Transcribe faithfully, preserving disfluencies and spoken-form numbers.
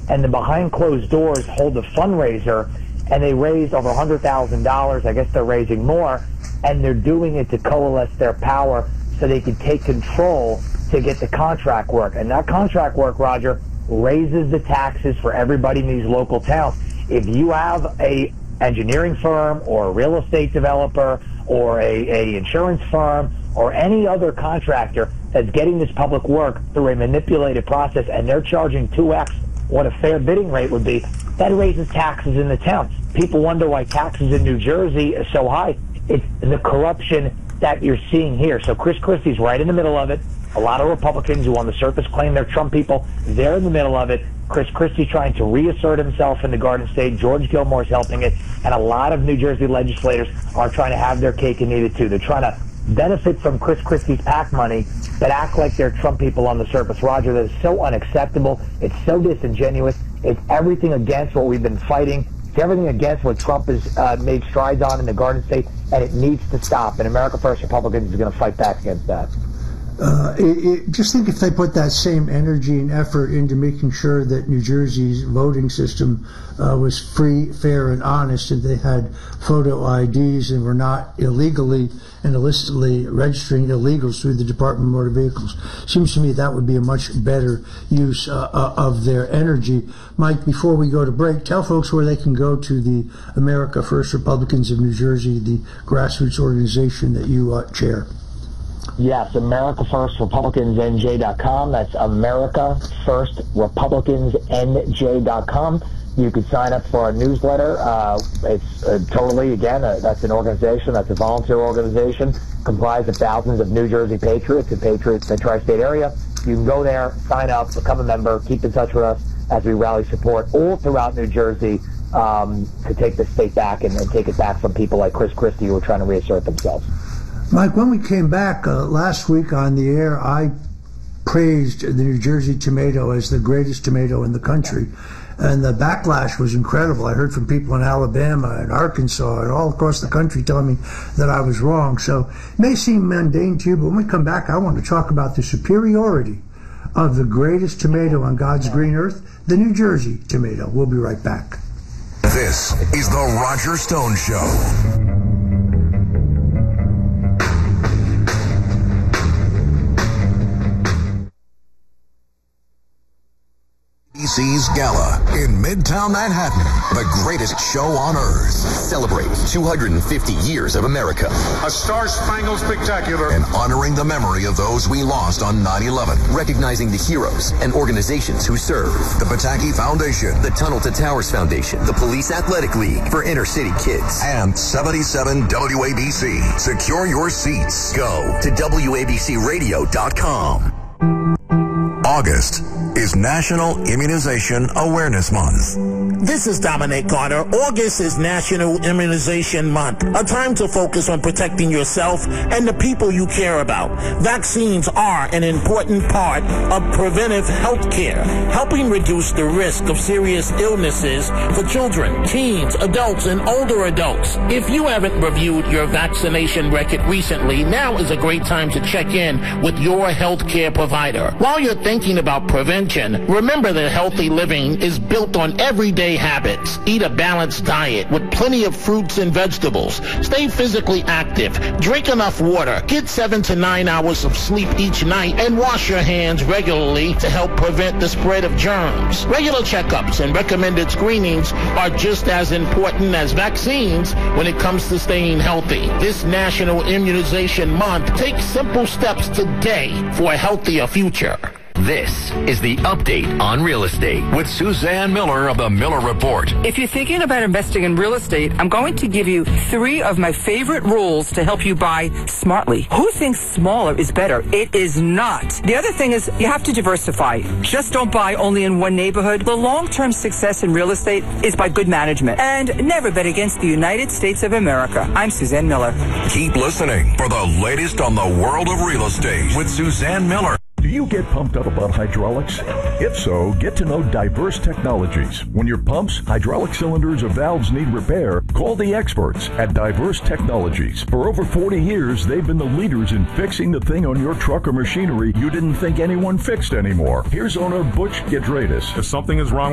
and then behind closed doors hold a fundraiser, and they raised over one hundred thousand dollars. I guess they're raising more, and they're doing it to coalesce their power so they can take control to get the contract work. And that contract work, Roger, raises the taxes for everybody in these local towns. If you have a engineering firm or a real estate developer or a, a insurance firm or any other contractor that's getting this public work through a manipulated process and they're charging two X what a fair bidding rate would be, that raises taxes in the towns. People wonder why taxes in New Jersey are so high. It's the corruption that you're seeing here. So Chris Christie's right in the middle of it. A lot of Republicans who on the surface claim they're Trump people, they're in the middle of it. Chris Christie trying to reassert himself in the Garden State. George Gilmore's helping it. And a lot of New Jersey legislators are trying to have their cake and eat it too. They're trying to benefit from Chris Christie's PAC money, but act like they're Trump people on the surface. Roger, that is so unacceptable. It's so disingenuous. It's everything against what we've been fighting. It's everything against what Trump has uh, made strides on in the Garden State, and it needs to stop. And America First Republicans is going to fight back against that. Uh, it, it, just think if they put that same energy and effort into making sure that New Jersey's voting system uh, was free, fair, and honest, and they had photo I Ds and were not illegally and illicitly registering illegals through the Department of Motor Vehicles. Seems to me that would be a much better use uh, uh, of their energy. Mike, before we go to break, tell folks where they can go to the America First Republicans of New Jersey, the grassroots organization that you uh, chair. Yes, America First Republicans N J dot com. That's America First Republicans N J dot com. You could sign up for our newsletter. Uh, it's uh, totally, again, uh, that's an organization, that's a volunteer organization, comprised of thousands of New Jersey patriots and patriots in the tri-state area. You can go there, sign up, become a member, keep in touch with us as we rally support all throughout New Jersey um, to take the state back and, and take it back from people like Chris Christie who are trying to reassert themselves. Mike, when we came back uh, last week on the air, I praised the New Jersey tomato as the greatest tomato in the country. And the backlash was incredible. I heard from people in Alabama and Arkansas and all across the country telling me that I was wrong. So it may seem mundane to you, but when we come back, I want to talk about the superiority of the greatest tomato on God's green earth, the New Jersey tomato. We'll be right back. This is the Roger Stone Show. A B C's Gala in Midtown Manhattan, the greatest show on earth. Celebrate two hundred fifty years of America. A Star-Spangled Spectacular. And honoring the memory of those we lost on nine eleven. Recognizing the heroes and organizations who serve. The Pataki Foundation. The Tunnel to Towers Foundation. The Police Athletic League for inner city kids. And seventy-seven W A B C. Secure your seats. Go to W A B C radio dot com. August is National Immunization Awareness Month. This is Dominic Carter. August is National Immunization Month, a time to focus on protecting yourself and the people you care about. Vaccines are an important part of preventive health care, helping reduce the risk of serious illnesses for children, teens, adults, and older adults. If you haven't reviewed your vaccination record recently, now is a great time to check in with your health care provider. While you're thinking about prevention, remember that healthy living is built on everyday habits. Eat a balanced diet with plenty of fruits and vegetables. Stay physically active. Drink enough water. Get seven to nine hours of sleep each night and wash your hands regularly to help prevent the spread of germs. Regular checkups and recommended screenings are just as important as vaccines when it comes to staying healthy. This National Immunization Month, take simple steps today for a healthier future. This is the Update on Real Estate with Suzanne Miller of the Miller Report. If you're thinking about investing in real estate, I'm going to give you three of my favorite rules to help you buy smartly. Who thinks smaller is better? It is not. The other thing is you have to diversify. Just don't buy only in one neighborhood. The long-term success in real estate is by good management. And never bet against the United States of America. I'm Suzanne Miller. Keep listening for the latest on the world of real estate with Suzanne Miller. Do you get pumped up about hydraulics? If so, get to know Diverse Technologies. When your pumps, hydraulic cylinders, or valves need repair, call the experts at Diverse Technologies. For over forty years, they've been the leaders in fixing the thing on your truck or machinery you didn't think anyone fixed anymore. Here's owner Butch Gedradis. If something is wrong